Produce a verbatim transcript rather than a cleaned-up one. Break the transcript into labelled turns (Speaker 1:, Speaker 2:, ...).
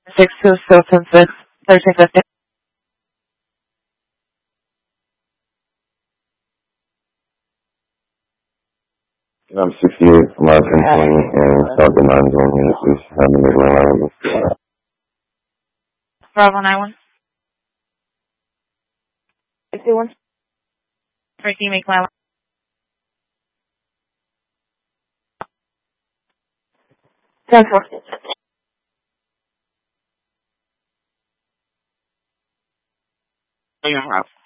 Speaker 1: six two seven six thirteen fifty.
Speaker 2: I'm sixty-eight from my twenty and Falcon nine units is having a reliable.
Speaker 1: Bravo nine one. sixty-one. Ricky, make my ten four. You're on route.